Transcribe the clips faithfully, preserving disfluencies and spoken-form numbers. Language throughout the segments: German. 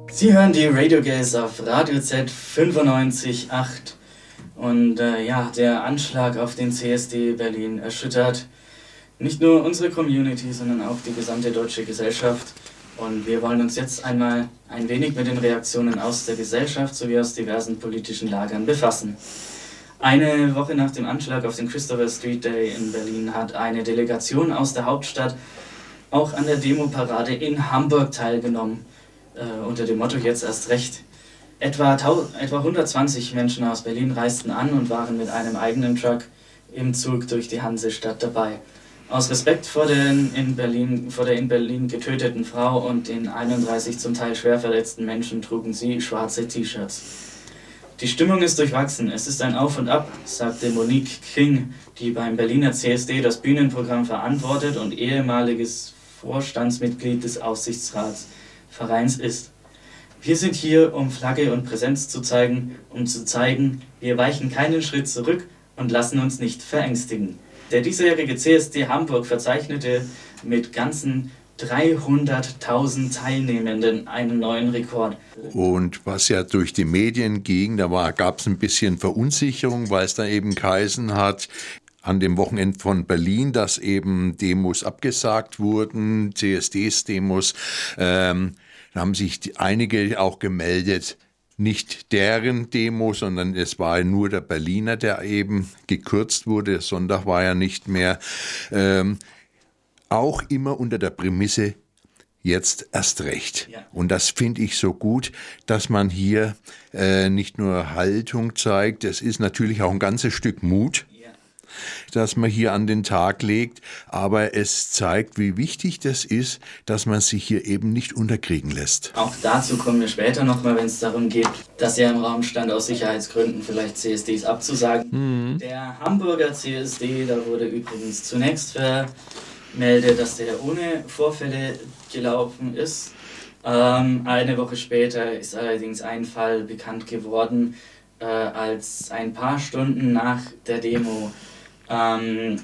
Sie hören die Radio Gaze auf Radio Z fünfundneunzig Komma acht und äh, ja, der Anschlag auf den C S D Berlin erschüttert nicht nur unsere Community, sondern auch die gesamte deutsche Gesellschaft. Und wir wollen uns jetzt einmal ein wenig mit den Reaktionen aus der Gesellschaft sowie aus diversen politischen Lagern befassen. Eine Woche nach dem Anschlag auf den Christopher Street Day in Berlin hat eine Delegation aus der Hauptstadt auch an der Demoparade in Hamburg teilgenommen, äh, unter dem Motto Jetzt erst recht. Etwa, etwa hundertzwanzig Menschen aus Berlin reisten an und waren mit einem eigenen Truck im Zug durch die Hansestadt dabei. Aus Respekt vor, den in Berlin, vor der in Berlin getöteten Frau und den einunddreißig zum Teil schwer verletzten Menschen trugen sie schwarze T-Shirts. Die Stimmung ist durchwachsen, es ist ein Auf und Ab, sagte Monique King, die beim Berliner C S D das Bühnenprogramm verantwortet und ehemaliges Vorstandsmitglied des Aufsichtsratsvereins ist. Wir sind hier, um Flagge und Präsenz zu zeigen, um zu zeigen, wir weichen keinen Schritt zurück und lassen uns nicht verängstigen. Der diesjährige C S D Hamburg verzeichnete mit ganzen dreihunderttausend Teilnehmenden einen neuen Rekord. Und was ja durch die Medien ging, da gab es ein bisschen Verunsicherung, weil es da eben geheißen hat, an dem Wochenende von Berlin, dass eben Demos abgesagt wurden, C S Ds-Demos. Ähm, da haben sich die, einige auch gemeldet, nicht deren Demo, sondern es war nur der Berliner, der eben gekürzt wurde. Der Sonntag war ja nicht mehr. Ähm, auch immer unter der Prämisse, jetzt erst recht. Ja. Und das finde ich so gut, dass man hier äh, nicht nur Haltung zeigt, es ist natürlich auch ein ganzes Stück Mut, das man hier an den Tag legt, aber es zeigt, wie wichtig das ist, dass man sich hier eben nicht unterkriegen lässt. Auch dazu kommen wir später nochmal, wenn es darum geht, dass ja im Raum stand, aus Sicherheitsgründen vielleicht C S Ds abzusagen. Mhm. Der Hamburger C S D, da wurde übrigens zunächst vermeldet, dass der ohne Vorfälle gelaufen ist. Ähm, eine Woche später ist allerdings ein Fall bekannt geworden, äh, als ein paar Stunden nach der Demo Ähm,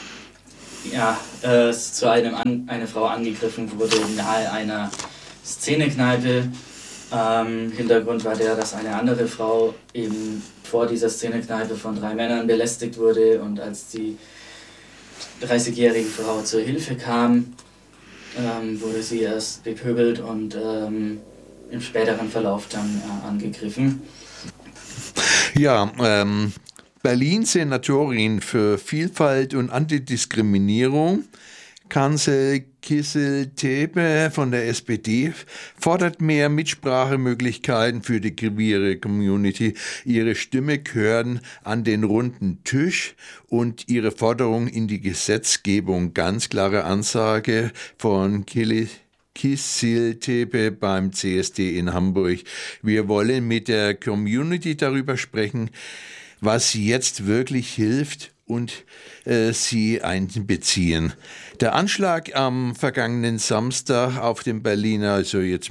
ja, äh, zu einem an, eine Frau angegriffen wurde nahe einer Szenekneipe. Ähm, Hintergrund war der, dass eine andere Frau eben vor dieser Szenekneipe von drei Männern belästigt wurde und als die dreißigjährige Frau zur Hilfe kam, ähm, wurde sie erst bepöbelt und ähm, im späteren Verlauf dann äh, angegriffen. Ja, ähm... Berlin-Senatorin für Vielfalt und Antidiskriminierung, Kansel Kissel-Tepe von der S P D, fordert mehr Mitsprachemöglichkeiten für die queere Community. Ihre Stimme gehören an den runden Tisch und ihre Forderung in die Gesetzgebung. Ganz klare Ansage von Kili Kissel-Tepe beim C S D in Hamburg. Wir wollen mit der Community darüber sprechen, was jetzt wirklich hilft und äh, sie einbeziehen. Der Anschlag am vergangenen Samstag auf dem Berliner, also jetzt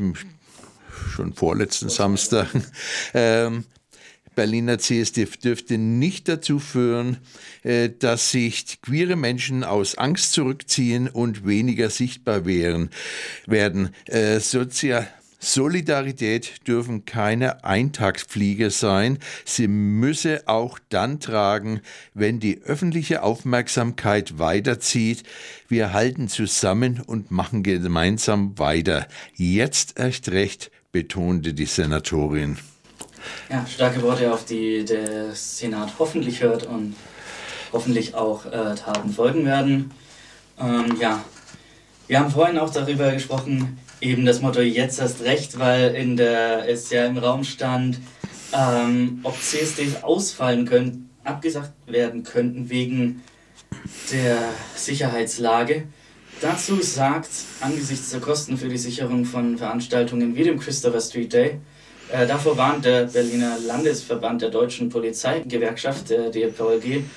schon vorletzten Samstag, ähm, Berliner C S D dürfte nicht dazu führen, äh, dass sich queere Menschen aus Angst zurückziehen und weniger sichtbar wären, werden. Äh, sozial Solidarität dürfen keine Eintagsfliege sein. Sie müsse auch dann tragen, wenn die öffentliche Aufmerksamkeit weiterzieht. Wir halten zusammen und machen gemeinsam weiter. Jetzt erst recht, betonte die Senatorin. Ja, starke Worte, auf die der Senat hoffentlich hört und hoffentlich auch äh, Taten folgen werden. Ähm, ja, wir haben vorhin auch darüber gesprochen, eben das Motto jetzt erst recht, weil in der es ja im Raum stand, ähm, ob C S Ds ausfallen können, abgesagt werden könnten wegen der Sicherheitslage. Dazu sagt, angesichts der Kosten für die Sicherung von Veranstaltungen wie dem Christopher Street Day, äh, davor warnt der Berliner Landesverband der Deutschen Polizeigewerkschaft, der D P O G,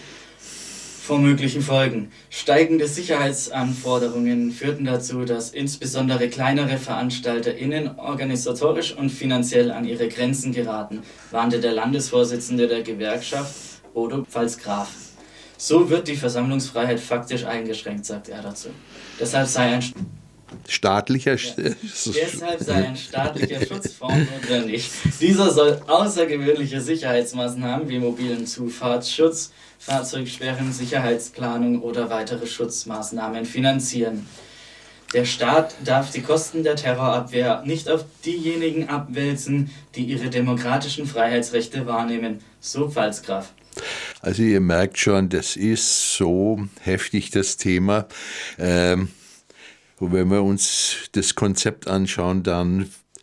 vor möglichen Folgen. Steigende Sicherheitsanforderungen führten dazu, dass insbesondere kleinere VeranstalterInnen organisatorisch und finanziell an ihre Grenzen geraten, warnte der Landesvorsitzende der Gewerkschaft, Bodo Pfalz-Graf. So wird die Versammlungsfreiheit faktisch eingeschränkt, sagt er dazu. Deshalb sei ein Staatlicher Ja. Sch- Deshalb sei ein staatlicher Schutzfonds notwendig. Dieser soll außergewöhnliche Sicherheitsmaßnahmen wie mobilen Zufahrtsschutz, Fahrzeugsperren, Sicherheitsplanung oder weitere Schutzmaßnahmen finanzieren. Der Staat darf die Kosten der Terrorabwehr nicht auf diejenigen abwälzen, die ihre demokratischen Freiheitsrechte wahrnehmen, so Pfalzgraf. Also ihr merkt schon, das ist so heftig, das Thema. Ähm, und wenn wir uns das Konzept anschauen, dann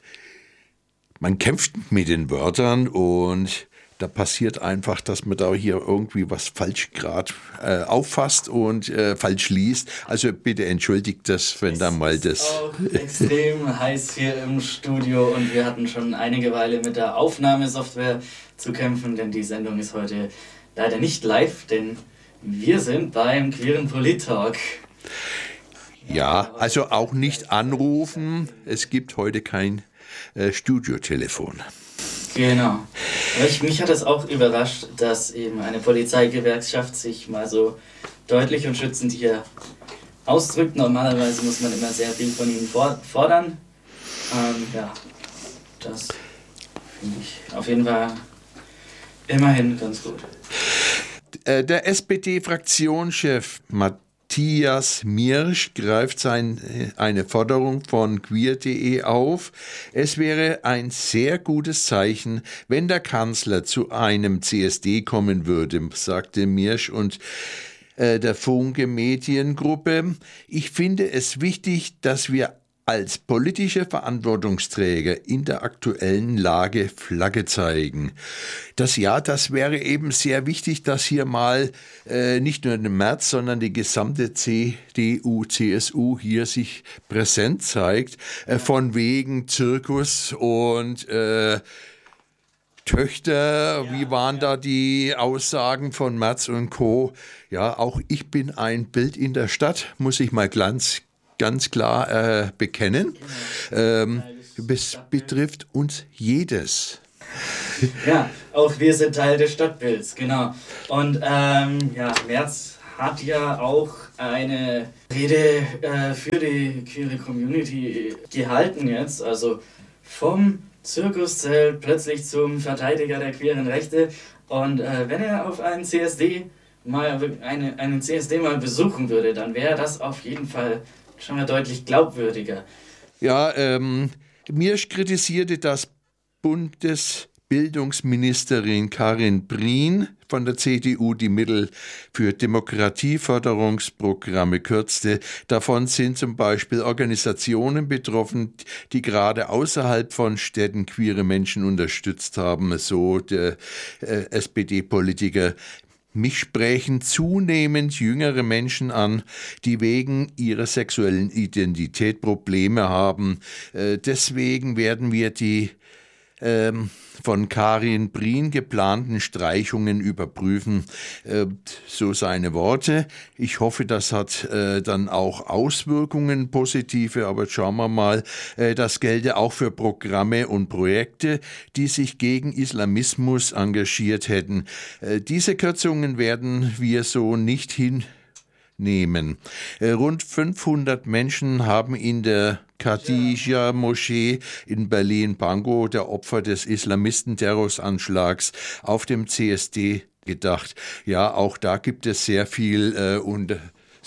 man kämpft mit den Wörtern und da passiert einfach, dass man da hier irgendwie was falsch gerade äh, auffasst und äh, falsch liest. Also bitte entschuldigt das, wenn Es da mal ist das... auch extrem heiß hier im Studio und wir hatten schon einige Weile mit der Aufnahmesoftware zu kämpfen, denn die Sendung ist heute leider nicht live, denn wir sind beim Queeren Polit-Talk. Ja, also auch nicht anrufen. Es gibt heute kein äh, Studiotelefon. Genau. Aber ich, mich hat es auch überrascht, dass eben eine Polizeigewerkschaft sich mal so deutlich und schützend hier ausdrückt. Normalerweise muss man immer sehr viel von ihnen for- fordern. Ähm, ja, das finde ich auf jeden Fall immerhin ganz gut. Äh, Der S P D-Fraktionschef Matthias Miersch greift sein, eine Forderung von queer punkt de auf. Es wäre ein sehr gutes Zeichen, wenn der Kanzler zu einem C S D kommen würde, sagte Miersch und äh, der Funke Mediengruppe. Ich finde es wichtig, dass wir als politische Verantwortungsträger in der aktuellen Lage Flagge zeigen. Das ja, das wäre eben sehr wichtig, dass hier mal äh, nicht nur der Merz, sondern die gesamte C D U, C S U hier sich präsent zeigt, äh, von wegen Zirkus und äh, Töchter, Ja, wie waren ja. da die Aussagen von Merz und Co.? Ja, auch ich bin ein Bild in der Stadt, muss ich mal ganz, ganz klar äh, bekennen. Ähm, es betrifft uns jedes. Ja, auch wir sind Teil des Stadtbilds, genau. Und ähm, ja, Merz hat ja auch eine Rede äh, für die queere Community gehalten jetzt, also vom Zirkuszelt plötzlich zum Verteidiger der queeren Rechte. Und äh, wenn er auf einen C S D mal eine, einen C S D mal besuchen würde, dann wäre das auf jeden Fall schon mal deutlich glaubwürdiger. Ja, ähm, Miersch kritisierte, dass Bundesbildungsministerin Karin Prien von der C D U die Mittel für Demokratieförderungsprogramme kürzte. Davon sind zum Beispiel Organisationen betroffen, die gerade außerhalb von Städten queere Menschen unterstützt haben, so der äh, S P D-Politiker. Mich sprechen zunehmend jüngere Menschen an, die wegen ihrer sexuellen Identität Probleme haben. Äh, deswegen werden wir die ähm, von Karin Prien geplanten Streichungen überprüfen. Äh, so seine Worte. Ich hoffe, das hat äh, dann auch Auswirkungen, positive, aber schauen wir mal. Äh, das gelte auch für Programme und Projekte, die sich gegen Islamismus engagiert hätten. Äh, diese Kürzungen werden wir so nicht hinnehmen. Äh, rund fünfhundert Menschen haben in der Khadija-Moschee in Berlin-Pankow, der Opfer des Islamistenterroranschlags, auf dem C S D gedacht. Ja, auch da gibt es sehr viel äh, und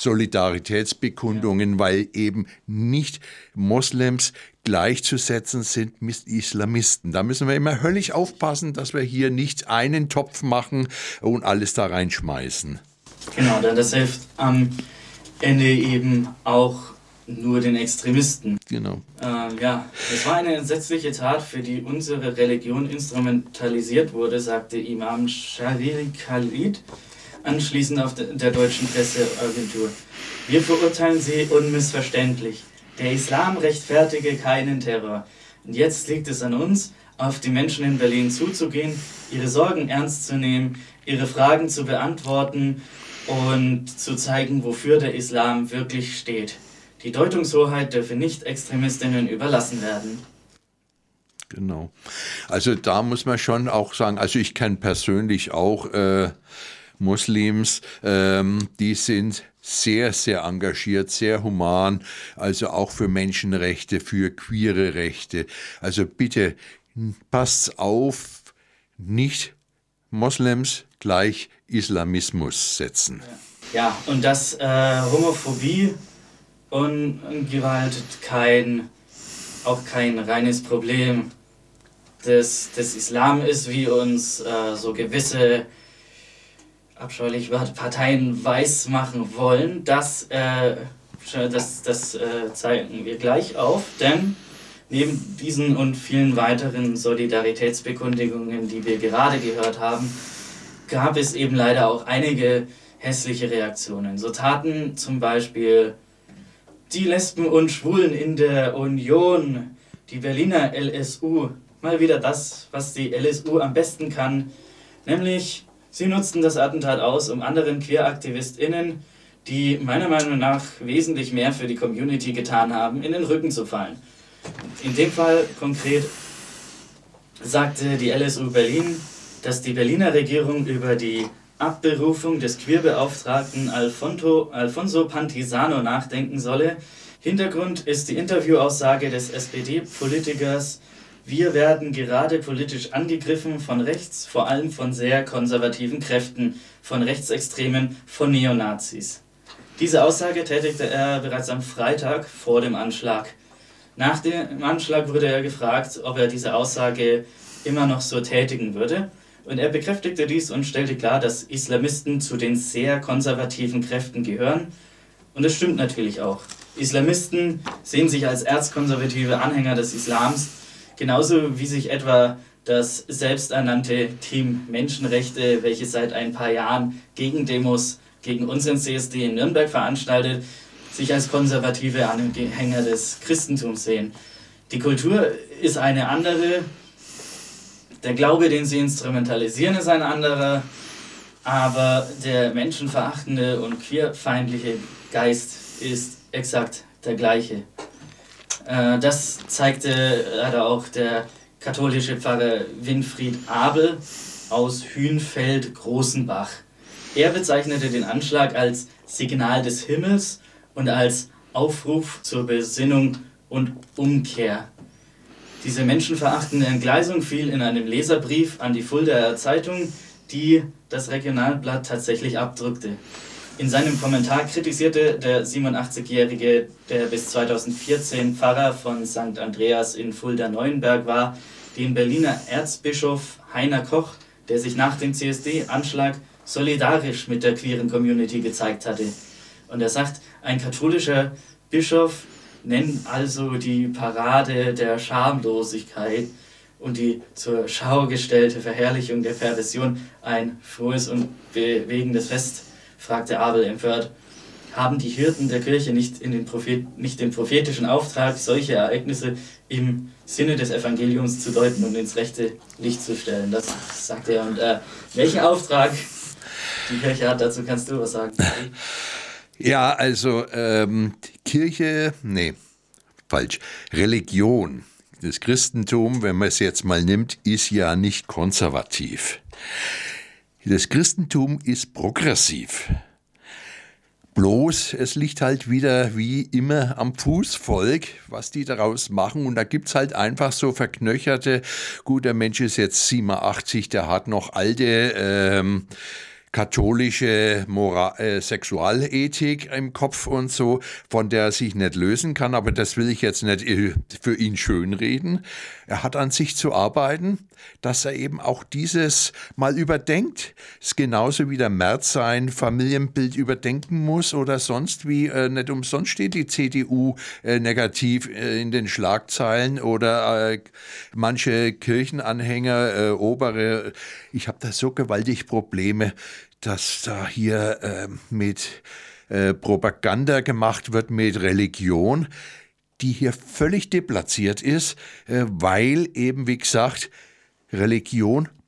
Solidaritätsbekundungen, ja. Weil eben nicht Moslems gleichzusetzen sind mit Islamisten. Da müssen wir immer höllisch aufpassen, dass wir hier nicht einen Topf machen und alles da reinschmeißen. Genau, denn das hilft am Ende eben auch nur den Extremisten. Genau. Ähm, ja, es war eine entsetzliche Tat, für die unsere Religion instrumentalisiert wurde, sagte Imam Sharif Khalid anschließend auf der deutschen Presseagentur. Wir verurteilen sie unmissverständlich. Der Islam rechtfertige keinen Terror. Und jetzt liegt es an uns, auf die Menschen in Berlin zuzugehen, ihre Sorgen ernst zu nehmen, ihre Fragen zu beantworten und zu zeigen, wofür der Islam wirklich steht. Die Deutungshoheit dürfe nicht Extremistinnen überlassen werden. Genau. Also da muss man schon auch sagen, also ich kenne persönlich auch äh, Muslims, ähm, die sind sehr, sehr engagiert, sehr human, also auch für Menschenrechte, für queere Rechte. Also bitte passt auf, nicht Moslems gleich Islamismus setzen. Ja, und dass äh, Homophobie und Gewalt kein, auch kein reines Problem des, des Islam ist, wie uns äh, so gewisse abscheuliche Parteien weismachen wollen, das, äh, das, das äh, zeigen wir gleich auf, denn neben diesen und vielen weiteren Solidaritätsbekundungen, die wir gerade gehört haben, gab es eben leider auch einige hässliche Reaktionen. So taten zum Beispiel die Lesben und Schwulen in der Union, die Berliner L S U, mal wieder das, was die L S U am besten kann, nämlich sie nutzten das Attentat aus, um anderen QueeraktivistInnen, die meiner Meinung nach wesentlich mehr für die Community getan haben, in den Rücken zu fallen. In dem Fall konkret sagte die L S U Berlin, dass die Berliner Regierung über die Abberufung des Queerbeauftragten Alfonso, Alfonso Pantisano nachdenken solle. Hintergrund ist die Interviewaussage des S P D-Politikers: Wir werden gerade politisch angegriffen von rechts, vor allem von sehr konservativen Kräften, von Rechtsextremen, von Neonazis. Diese Aussage tätigte er bereits am Freitag vor dem Anschlag. Nach dem Anschlag wurde er gefragt, ob er diese Aussage immer noch so tätigen würde. Und er bekräftigte dies und stellte klar, dass Islamisten zu den sehr konservativen Kräften gehören. Und das stimmt natürlich auch. Islamisten sehen sich als erzkonservative Anhänger des Islams, genauso wie sich etwa das selbsternannte Team Menschenrechte, welches seit ein paar Jahren Gegendemos gegen unseren C S D in Nürnberg veranstaltet, sich als konservative Anhänger des Christentums sehen. Die Kultur ist eine andere, der Glaube, den sie instrumentalisieren, ist ein anderer, aber der menschenverachtende und queerfeindliche Geist ist exakt der gleiche. Das zeigte leider auch der katholische Pfarrer Winfried Abel aus Hünfeld-Großenbach. Er bezeichnete den Anschlag als Signal des Himmels und als Aufruf zur Besinnung und Umkehr. Diese menschenverachtende Entgleisung fiel in einem Leserbrief an die Fuldaer Zeitung, die das Regionalblatt tatsächlich abdruckte. In seinem Kommentar kritisierte der siebenundachtzigjährige, der bis zweitausendvierzehn Pfarrer von Sankt Andreas in Fulda-Neuenberg war, den Berliner Erzbischof Heiner Koch, der sich nach dem C S D-Anschlag solidarisch mit der queeren Community gezeigt hatte. Und er sagt, ein katholischer Bischof nennt also die Parade der Schamlosigkeit und die zur Schau gestellte Verherrlichung der Perversion ein frohes und bewegendes Fest, fragte Abel empört. Haben die Hirten der Kirche nicht, in den Prophet, nicht den prophetischen Auftrag, solche Ereignisse im Sinne des Evangeliums zu deuten und ins rechte Licht zu stellen? Das sagt er. Und äh, welchen Auftrag die Kirche hat, dazu kannst du was sagen. Ja, also ähm, Kirche, nee, falsch, Religion, das Christentum, wenn man es jetzt mal nimmt, ist ja nicht konservativ. Das Christentum ist progressiv. Bloß, es liegt halt wieder wie immer am Fußvolk, was die daraus machen. Und da gibt's halt einfach so verknöcherte, gut, der Mensch ist jetzt siebenundachtzig, der hat noch alte ähm, katholische Moral, äh, Sexualethik im Kopf und so, von der er sich nicht lösen kann, aber das will ich jetzt nicht für ihn schönreden. Er hat an sich zu arbeiten, dass er eben auch dieses mal überdenkt. Es ist genauso wie der Merz sein Familienbild überdenken muss oder sonst wie, äh, nicht umsonst steht die C D U äh, negativ äh, in den Schlagzeilen oder äh, manche Kirchenanhänger, äh, obere, ich habe da so gewaltig Probleme, dass da hier äh, mit äh, Propaganda gemacht wird, mit Religion, die hier völlig deplatziert ist, äh, weil eben, wie gesagt, Religion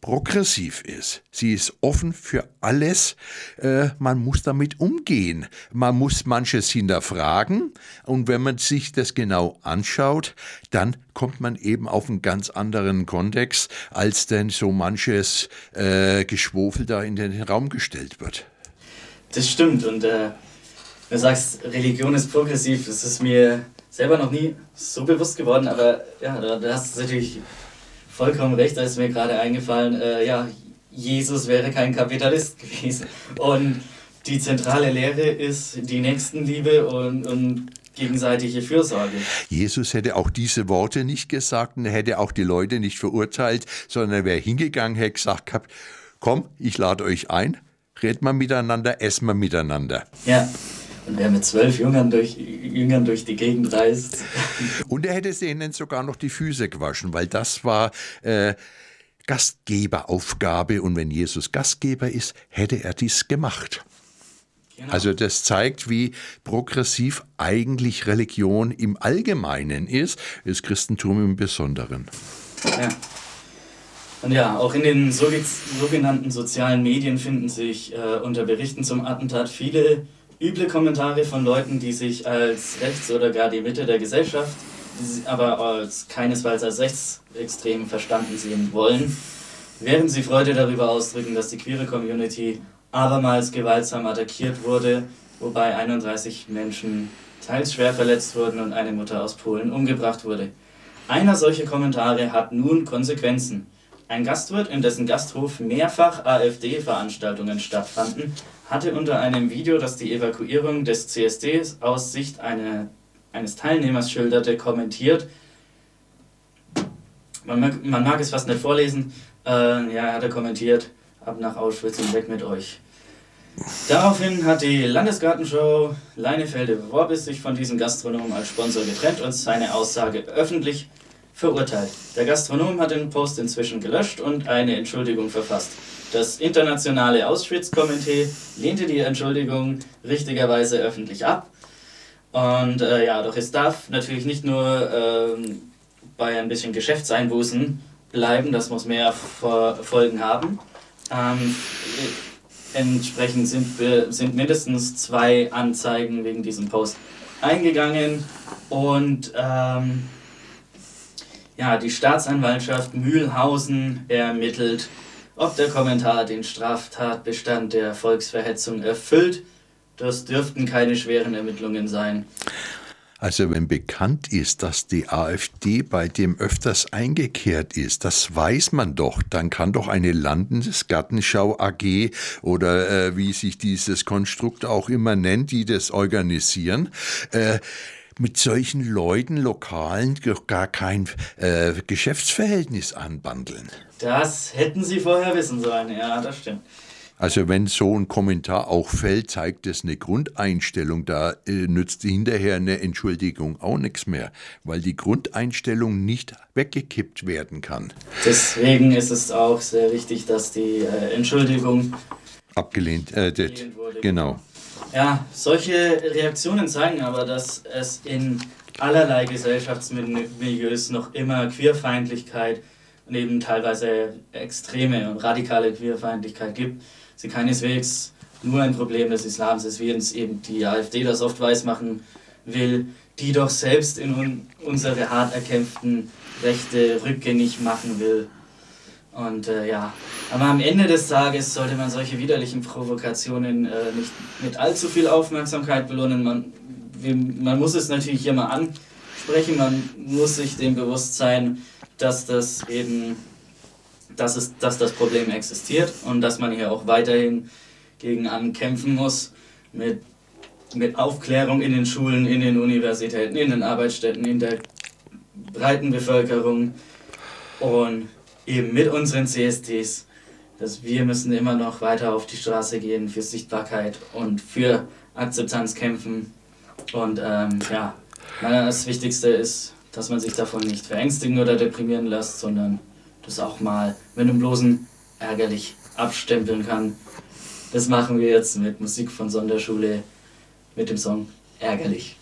progressiv ist. Sie ist offen für alles. Äh, man muss damit umgehen. Man muss manches hinterfragen. Und wenn man sich das genau anschaut, dann kommt man eben auf einen ganz anderen Kontext, als denn so manches äh, Geschwofel da in den Raum gestellt wird. Das stimmt. Und äh, du sagst, Religion ist progressiv. Das ist mir selber noch nie so bewusst geworden. Aber ja, da, da hast du natürlich vollkommen recht, da ist mir gerade eingefallen, äh, ja, Jesus wäre kein Kapitalist gewesen. Und die zentrale Lehre ist die Nächstenliebe und, und gegenseitige Fürsorge. Jesus hätte auch diese Worte nicht gesagt und er hätte auch die Leute nicht verurteilt, sondern er wäre hingegangen, hätte gesagt gehabt, komm, ich lade euch ein, redet mal miteinander, essen wir miteinander. Ja. Und wer mit zwölf Jüngern durch, Jüngern durch die Gegend reist. Und er hätte denen sogar noch die Füße gewaschen, weil das war äh, Gastgeberaufgabe. Und wenn Jesus Gastgeber ist, hätte er dies gemacht. Genau. Also das zeigt, wie progressiv eigentlich Religion im Allgemeinen ist, das Christentum im Besonderen. Ja. Und ja, auch in den sogenannten sozialen Medien finden sich äh, unter Berichten zum Attentat viele üble Kommentare von Leuten, die sich als rechts oder gar die Mitte der Gesellschaft, aber als keinesfalls als rechtsextrem verstanden sehen wollen, während sie Freude darüber ausdrücken, dass die queere Community abermals gewaltsam attackiert wurde, wobei einunddreißig Menschen teils schwer verletzt wurden und eine Mutter aus Polen umgebracht wurde. Einer solcher Kommentare hat nun Konsequenzen. Ein Gastwirt, in dessen Gasthof mehrfach AfD-Veranstaltungen stattfanden, hatte unter einem Video, das die Evakuierung des C S Ds aus Sicht eine, eines Teilnehmers schilderte, kommentiert. Man mag, man mag es fast nicht vorlesen. Äh, ja, hat er kommentiert, ab nach Auschwitz und weg mit euch. Daraufhin hat die Landesgartenschau Leinefelde-Worbis sich von diesem Gastronom als Sponsor getrennt und seine Aussage öffentlich verurteilt. Der Gastronom hat den Post inzwischen gelöscht und eine Entschuldigung verfasst. Das internationale Auschwitz-Komitee lehnte die Entschuldigung richtigerweise öffentlich ab. Und äh, ja, doch es darf natürlich nicht nur ähm, bei ein bisschen Geschäftseinbußen bleiben, das muss mehr Folgen haben. Ähm, entsprechend sind, sind mindestens zwei Anzeigen wegen diesem Post eingegangen und ähm, ja, die Staatsanwaltschaft Mühlhausen ermittelt, ob der Kommentar den Straftatbestand der Volksverhetzung erfüllt. Das dürften keine schweren Ermittlungen sein. Also wenn bekannt ist, dass die AfD bei dem öfters eingekehrt ist, das weiß man doch, dann kann doch eine Landesgartenschau A G oder äh, wie sich dieses Konstrukt auch immer nennt, die das organisieren, äh, mit solchen Leuten, Lokalen, gar kein äh, Geschäftsverhältnis anbandeln. Das hätten Sie vorher wissen sollen, ja, das stimmt. Also wenn so ein Kommentar auch fällt, zeigt es eine Grundeinstellung, da äh, nützt hinterher eine Entschuldigung auch nichts mehr, weil die Grundeinstellung nicht weggekippt werden kann. Deswegen ist es auch sehr wichtig, dass die äh, Entschuldigung abgelehnt, äh, abgelehnt wurde. Genau. Ja, solche Reaktionen zeigen aber, dass es in allerlei Gesellschaftsmilieus noch immer Queerfeindlichkeit und eben teilweise extreme und radikale Queerfeindlichkeit gibt. Sie keineswegs nur ein Problem des Islams ist, wie uns eben die AfD das oft weismachen will, die doch selbst in un unsere hart erkämpften Rechte rückgängig machen will. Und äh, ja, aber am Ende des Tages sollte man solche widerlichen Provokationen äh, nicht mit allzu viel Aufmerksamkeit belohnen. Man, wir, man muss es natürlich hier mal ansprechen, man muss sich dem bewusst sein, dass das eben, dass, es, dass das Problem existiert und dass man hier auch weiterhin gegen ankämpfen muss mit, mit Aufklärung in den Schulen, in den Universitäten, in den Arbeitsstätten, in der breiten Bevölkerung und eben mit unseren C S Ds, dass wir müssen immer noch weiter auf die Straße gehen für Sichtbarkeit und für Akzeptanz kämpfen. Und ähm, ja, das Wichtigste ist, dass man sich davon nicht verängstigen oder deprimieren lässt, sondern das auch mal mit einem bloßen ärgerlich abstempeln kann. Das machen wir jetzt mit Musik von Sonderschule mit dem Song Ärgerlich.